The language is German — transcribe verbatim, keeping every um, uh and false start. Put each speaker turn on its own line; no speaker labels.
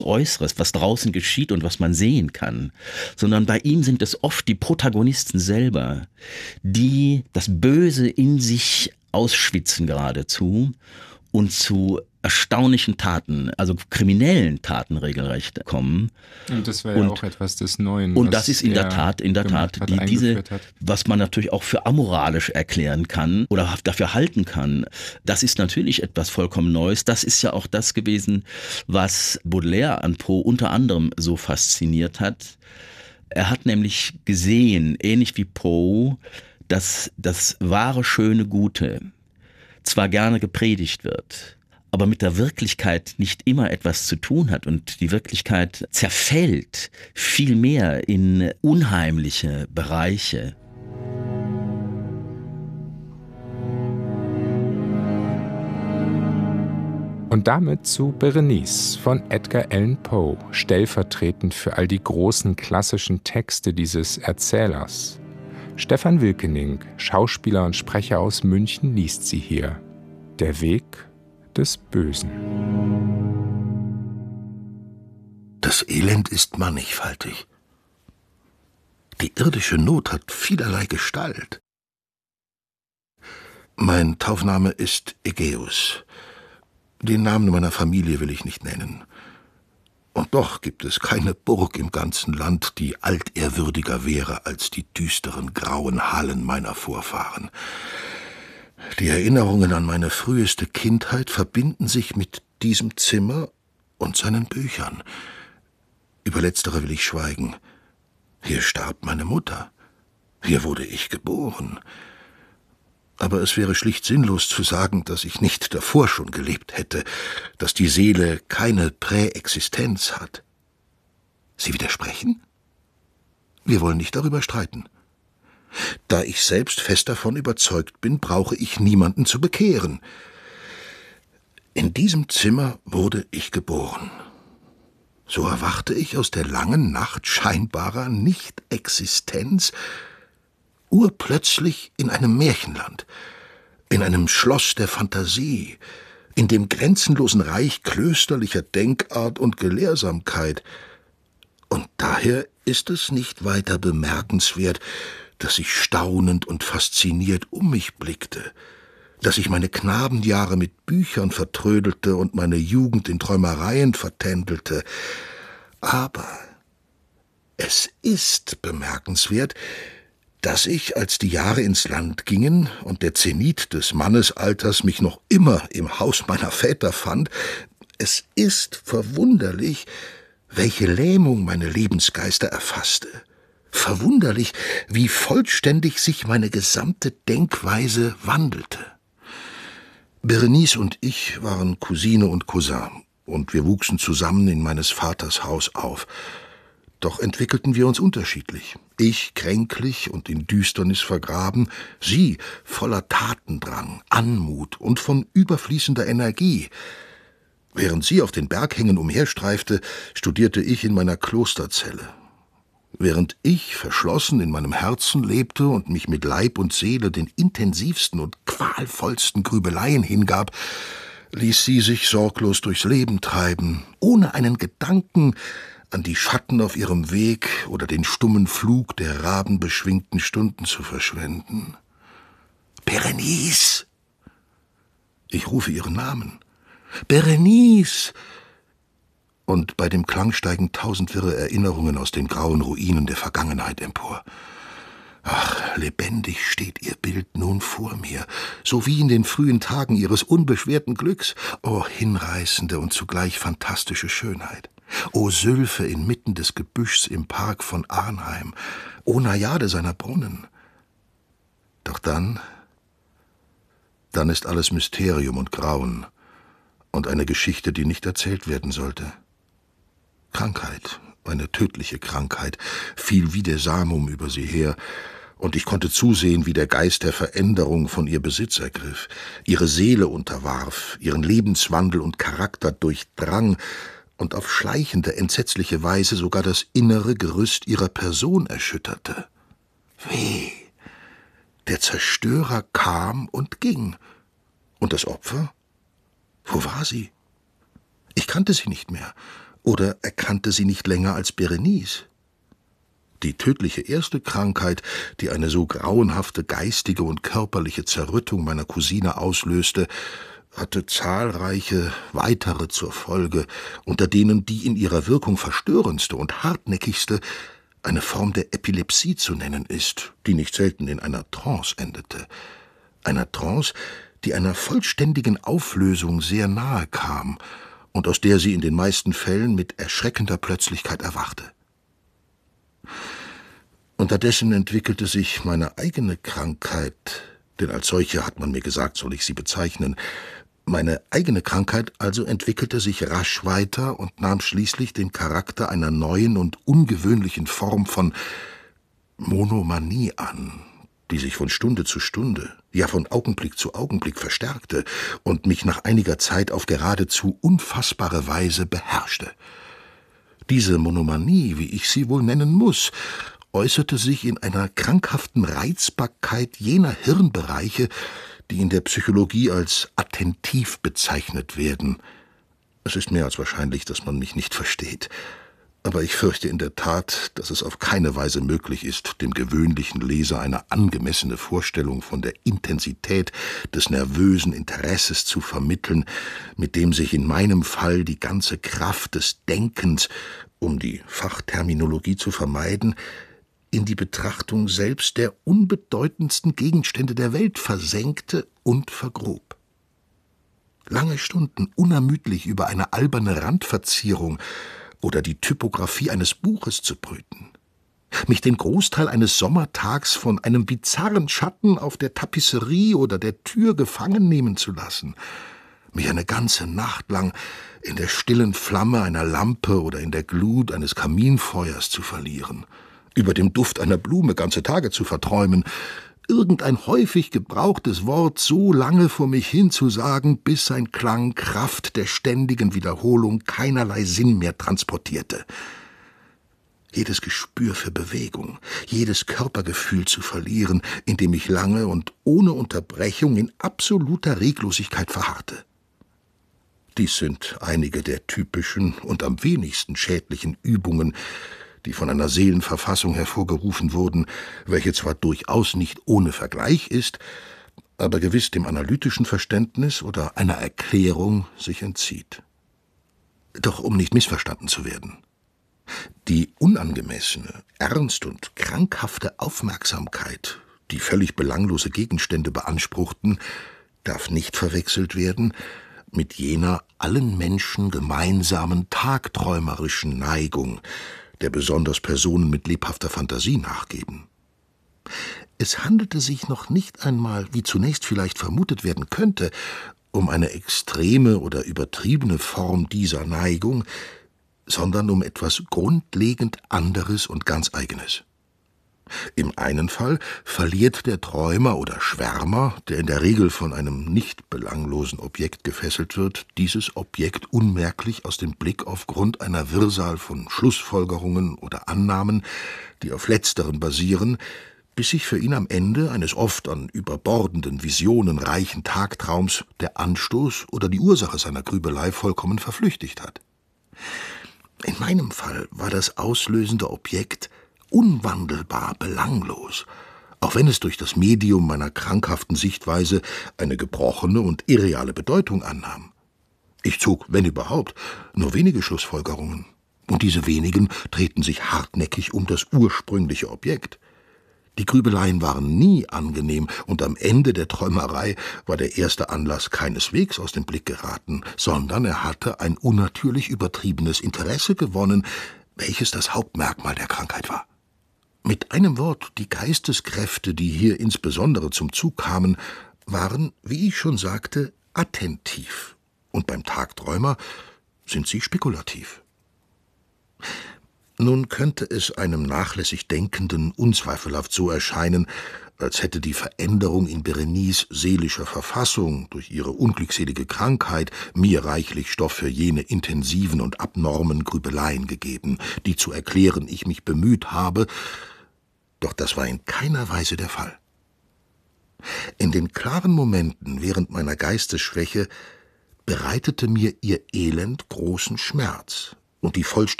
Äußeres, was draußen geschieht und was man sehen kann, sondern bei ihm sind es oft die Protagonisten selber, die das Böse in sich ausschwitzen geradezu und zu erstaunlichen Taten, also kriminellen Taten regelrecht kommen.
Und das war ja
und,
auch etwas des Neuen.
Und das ist in der Tat, in der Tat,
hat,
die, diese,
hat.
was man natürlich auch für amoralisch erklären kann oder dafür halten kann. Das ist natürlich etwas vollkommen Neues. Das ist ja auch das gewesen, was Baudelaire an Poe unter anderem so fasziniert hat. Er hat nämlich gesehen, ähnlich wie Poe, dass das wahre, schöne, Gute zwar gerne gepredigt wird, aber mit der Wirklichkeit nicht immer etwas zu tun hat und die Wirklichkeit zerfällt viel mehr in unheimliche Bereiche.
Und damit zu Berenice von Edgar Allan Poe, stellvertretend für all die großen klassischen Texte dieses Erzählers. Stefan Wilkening, Schauspieler und Sprecher aus München, liest sie hier. Der Weg des Bösen.
Das Elend ist mannigfaltig. Die irdische Not hat vielerlei Gestalt. Mein Taufname ist Egeus. Den Namen meiner Familie will ich nicht nennen. Und doch gibt es keine Burg im ganzen Land, die altehrwürdiger wäre als die düsteren grauen Hallen meiner Vorfahren. Die Erinnerungen an meine früheste Kindheit verbinden sich mit diesem Zimmer und seinen Büchern. Über letztere will ich schweigen. Hier starb meine Mutter. Hier wurde ich geboren. Aber es wäre schlicht sinnlos zu sagen, dass ich nicht davor schon gelebt hätte, dass die Seele keine Präexistenz hat. Sie widersprechen? Wir wollen nicht darüber streiten. Da ich selbst fest davon überzeugt bin, brauche ich niemanden zu bekehren. In diesem Zimmer wurde ich geboren. So erwachte ich aus der langen Nacht scheinbarer Nicht-Existenz urplötzlich in einem Märchenland, in einem Schloss der Fantasie, in dem grenzenlosen Reich klösterlicher Denkart und Gelehrsamkeit. Und daher ist es nicht weiter bemerkenswert, dass ich staunend und fasziniert um mich blickte, dass ich meine Knabenjahre mit Büchern vertrödelte und meine Jugend in Träumereien vertändelte. Aber es ist bemerkenswert, dass ich, als die Jahre ins Land gingen und der Zenit des Mannesalters mich noch immer im Haus meiner Väter fand, es ist verwunderlich, welche Lähmung meine Lebensgeister erfasste. Verwunderlich, wie vollständig sich meine gesamte Denkweise wandelte. Berenice und ich waren Cousine und Cousin, und wir wuchsen zusammen in meines Vaters Haus auf. Doch entwickelten wir uns unterschiedlich. Ich kränklich und in Düsternis vergraben, sie voller Tatendrang, Anmut und von überfließender Energie. Während sie auf den Berghängen umherstreifte, studierte ich in meiner Klosterzelle. Während ich verschlossen in meinem Herzen lebte und mich mit Leib und Seele den intensivsten und qualvollsten Grübeleien hingab, ließ sie sich sorglos durchs Leben treiben, ohne einen Gedanken an die Schatten auf ihrem Weg oder den stummen Flug der rabenbeschwingten Stunden zu verschwenden. Berenice! Ich rufe ihren Namen. Berenice! Und bei dem Klang steigen tausend wirre Erinnerungen aus den grauen Ruinen der Vergangenheit empor. Ach, lebendig steht ihr Bild nun vor mir, so wie in den frühen Tagen ihres unbeschwerten Glücks. Oh, hinreißende und zugleich fantastische Schönheit. O Sylphe inmitten des Gebüschs im Park von Arnheim, o Najade seiner Brunnen. Doch dann, dann ist alles Mysterium und Grauen und eine Geschichte, die nicht erzählt werden sollte. Krankheit, eine tödliche Krankheit, fiel wie der Samum über sie her, und ich konnte zusehen, wie der Geist der Veränderung von ihr Besitz ergriff, ihre Seele unterwarf, ihren Lebenswandel und Charakter durchdrang und auf schleichende, entsetzliche Weise sogar das innere Gerüst ihrer Person erschütterte. Weh! Der Zerstörer kam und ging. Und das Opfer? Wo war sie? Ich kannte sie nicht mehr. Oder erkannte sie nicht länger als Berenice? Die tödliche erste Krankheit, die eine so grauenhafte geistige und körperliche Zerrüttung meiner Cousine auslöste, hatte zahlreiche weitere zur Folge, unter denen die in ihrer Wirkung verstörendste und hartnäckigste eine Form der Epilepsie zu nennen ist, die nicht selten in einer Trance endete. Einer Trance, die einer vollständigen Auflösung sehr nahe kam und aus der sie in den meisten Fällen mit erschreckender Plötzlichkeit erwachte. Unterdessen entwickelte sich meine eigene Krankheit, denn als solche hat man mir gesagt, soll ich sie bezeichnen. Meine eigene Krankheit also entwickelte sich rasch weiter und nahm schließlich den Charakter einer neuen und ungewöhnlichen Form von Monomanie an, die sich von Stunde zu Stunde, ja von Augenblick zu Augenblick verstärkte und mich nach einiger Zeit auf geradezu unfassbare Weise beherrschte. Diese Monomanie, wie ich sie wohl nennen muss, äußerte sich in einer krankhaften Reizbarkeit jener Hirnbereiche, die in der Psychologie als attentiv bezeichnet werden. Es ist mehr als wahrscheinlich, dass man mich nicht versteht. Aber ich fürchte in der Tat, dass es auf keine Weise möglich ist, dem gewöhnlichen Leser eine angemessene Vorstellung von der Intensität des nervösen Interesses zu vermitteln, mit dem sich in meinem Fall die ganze Kraft des Denkens, um die Fachterminologie zu vermeiden, in die Betrachtung selbst der unbedeutendsten Gegenstände der Welt versenkte und vergrub. Lange Stunden unermüdlich über eine alberne Randverzierung oder die Typografie eines Buches zu brüten, mich den Großteil eines Sommertags von einem bizarren Schatten auf der Tapisserie oder der Tür gefangen nehmen zu lassen, mich eine ganze Nacht lang in der stillen Flamme einer Lampe oder in der Glut eines Kaminfeuers zu verlieren, über dem Duft einer Blume ganze Tage zu verträumen, irgendein häufig gebrauchtes Wort so lange vor mich hinzusagen, bis sein Klang Kraft der ständigen Wiederholung keinerlei Sinn mehr transportierte. Jedes Gespür für Bewegung, jedes Körpergefühl zu verlieren, indem ich lange und ohne Unterbrechung in absoluter Reglosigkeit verharrte. Dies sind einige der typischen und am wenigsten schädlichen Übungen, die von einer Seelenverfassung hervorgerufen wurden, welche zwar durchaus nicht ohne Vergleich ist, aber gewiss dem analytischen Verständnis oder einer Erklärung sich entzieht. Doch um nicht missverstanden zu werden: Die unangemessene, ernst und krankhafte Aufmerksamkeit, die völlig belanglose Gegenstände beanspruchten, darf nicht verwechselt werden mit jener allen Menschen gemeinsamen tagträumerischen Neigung, der besonders Personen mit lebhafter Fantasie nachgeben. Es handelte sich noch nicht einmal, wie zunächst vielleicht vermutet werden könnte, um eine extreme oder übertriebene Form dieser Neigung, sondern um etwas grundlegend anderes und ganz Eigenes. Im einen Fall verliert der Träumer oder Schwärmer, der in der Regel von einem nicht belanglosen Objekt gefesselt wird, dieses Objekt unmerklich aus dem Blick aufgrund einer Wirrsal von Schlussfolgerungen oder Annahmen, die auf letzteren basieren, bis sich für ihn am Ende eines oft an überbordenden Visionen reichen Tagtraums der Anstoß oder die Ursache seiner Grübelei vollkommen verflüchtigt hat. In meinem Fall war das auslösende Objekt unwandelbar belanglos, auch wenn es durch das Medium meiner krankhaften Sichtweise eine gebrochene und irreale Bedeutung annahm. Ich zog, wenn überhaupt, nur wenige Schlussfolgerungen, und diese wenigen drehten sich hartnäckig um das ursprüngliche Objekt. Die Grübeleien waren nie angenehm, und am Ende der Träumerei war der erste Anlass keineswegs aus dem Blick geraten, sondern er hatte ein unnatürlich übertriebenes Interesse gewonnen, welches das Hauptmerkmal der Krankheit war. Mit einem Wort, die Geisteskräfte, die hier insbesondere zum Zug kamen, waren, wie ich schon sagte, attentiv, und beim Tagträumer sind sie spekulativ. Nun könnte es einem nachlässig Denkenden unzweifelhaft so erscheinen, als hätte die Veränderung in Berenice seelischer Verfassung durch ihre unglückselige Krankheit mir reichlich Stoff für jene intensiven und abnormen Grübeleien gegeben, die zu erklären ich mich bemüht habe, doch das war in keiner Weise der Fall. In den klaren Momenten während meiner Geistesschwäche bereitete mir ihr Elend großen Schmerz, und die vollständige